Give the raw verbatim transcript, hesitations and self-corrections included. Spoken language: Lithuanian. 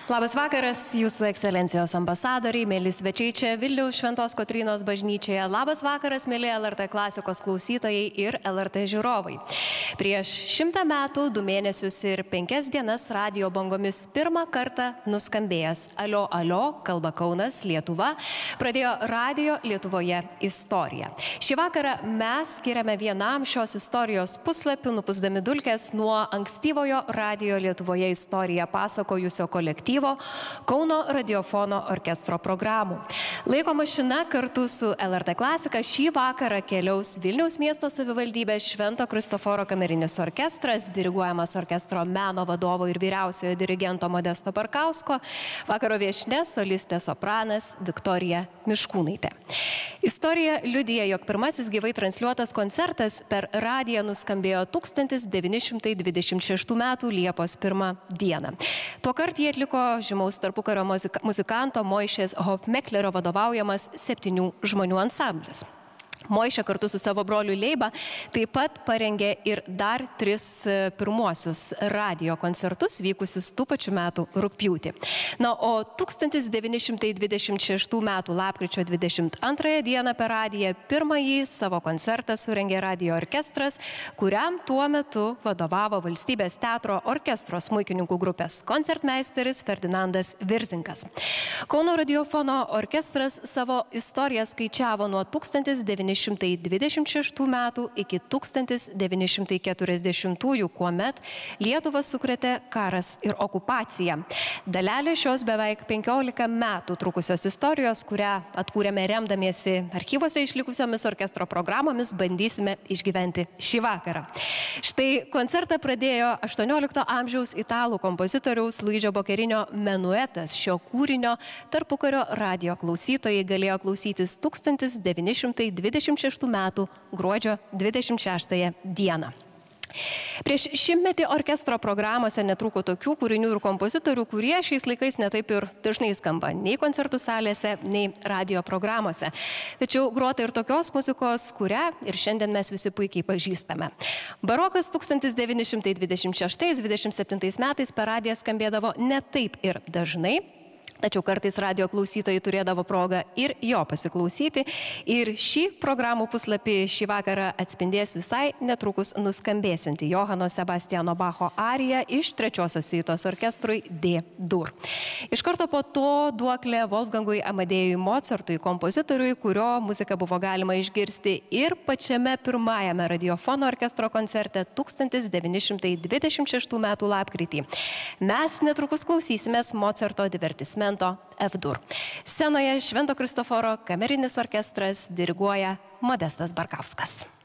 Labas vakaras, Jūsų ekscelencijos ambasadoriai, mėly svečiai čia Vilniaus Šventos Kotrynos bažnyčioje. Labas vakaras, mėly L R T klasikos klausytojai ir L R T žiūrovai. Prieš šimtą metų, du mėnesius ir penkias dienas radijo bangomis pirmą kartą nuskambėjęs Alio, alio, kalba Kaunas, Lietuva, pradėjo radijo Lietuvoje istoriją. Šį vakarą mes skiriame vienam šios istorijos puslapių, nupusdami dulkes nuo ankstyvojo radijo Lietuvoje istoriją pasakojusio kolektyvo Kauno radiofono orkestro programų. Laiko mašina kartu su L R T klasika šį vakarą keliaus Vilniaus miesto savivaldybės Švento Kristoforo kamerinis orkestras, diriguojamas orkestro meno vadovo ir vyriausiojo dirigento Modesto Barkausko, vakaro viešnia solistė sopranas Viktorija Miškūnaitė. Istorija liudija, jog pirmasis gyvai transliuotas koncertas per radiją nuskambėjo tūkstantis devyni šimtai dvidešimt šeštų metų Liepos pirmą dieną. Tuokart jį atliko žymaus tarpukario muzikanto Moišės Hofmeklerio vadovaujamas septynių žmonių ansamblis. Moišė kartu su savo broliu Leiba taip pat parengė ir dar tris pirmuosius radijo koncertus vykusius tų pačių metų rugpjūtį. Na, o tūkstantis devyni šimtai dvidešimt šeštų metų lapkričio dvidešimt antrąją dieną per radiją pirmąjį savo koncertą surengė radijo orkestras, kuriam tuo metu vadovavo Valstybės teatro orkestro smuikininkų grupės koncertmeisteris Ferdinandas Virzinkas. Kauno radiofono orkestras savo istoriją skaičiavo nuo tūkstantis devyni šimtai dvidešimt šeštų metų iki tūkstantis devyni šimtai keturiasdešimtųjų, kuomet Lietuvą sukrėtė karas ir okupacija. Dalelė šios beveik penkiolika metų trukusios istorijos, kurią atkūrėme remdamiesi archyvose išlikusiomis orkestro programomis, bandysime išgyventi šį vakarą. Štai koncertą pradėjo aštuoniolikto amžiaus italų kompozitoriaus Luidžio Bokerinio menuetas. Šio kūrinio tarpukario radijo klausytojai galėjo klausytis tūkstantis devyni šimtai dvidešimt šeštų metų gruodžio dvidešimt šeštąją dieną. Prieš šimtmetį orkestro programose netrūko tokių kūrinių ir kompozitorių, kurie šiais laikais netaip ir dažnai skamba nei koncertų salėse, nei radio programose. Tačiau grota ir tokios muzikos, kurią ir šiandien mes visi puikiai pažįstame. Barokas tūkstantis devyni šimtai dvidešimt šeštais dvidešimt septintais metais per radiją skambėdavo ne taip ir dažnai. Tačiau kartais radio klausytojai turėdavo progą ir jo pasiklausyti. Ir šį programų puslapį šį vakarą atspindės visai netrukus nuskambėsinti Johano Sebastiano Bacho arija iš trečiosios siuitos orkestrui D-dur. Iš karto po to duoklė Wolfgangui Amadėjui Mozartui, kompozitoriui, kurio muziką buvo galima išgirsti ir pačiame pirmajame radiofono orkestro koncerte tūkstantis devyni šimtai dvidešimt šeštų metų lapkritį. Mes netrukus klausysimės Mozarto divertismento F-dur. Scenoje Švento Kristoforo kamerinis orkestras diriguoja Modestas Barkauskas.